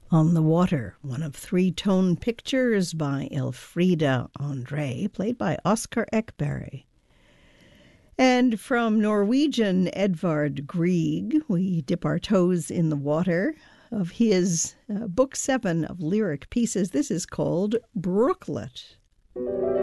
On the Water, one of three-tone pictures by Elfrida Andre, played by Oscar Ekberg. And from Norwegian Edvard Grieg, we dip our toes in the water of his Book 7 of lyric pieces. This is called Brooklet.